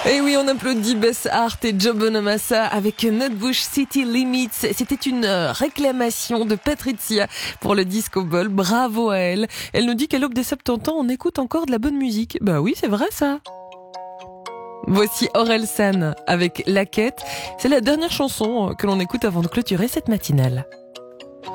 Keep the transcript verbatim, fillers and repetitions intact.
Et oui, on applaudit Bess Hart et Joe Bonamassa avec Nutbush City Limits. C'était une réclamation de Patricia pour le Disco Ball. Bravo à elle. Elle nous dit qu'à l'aube des soixante-dix ans, on écoute encore de la bonne musique. Bah oui, c'est vrai ça. Voici Orelsan avec La Quête. C'est la dernière chanson que l'on écoute avant de clôturer cette matinale.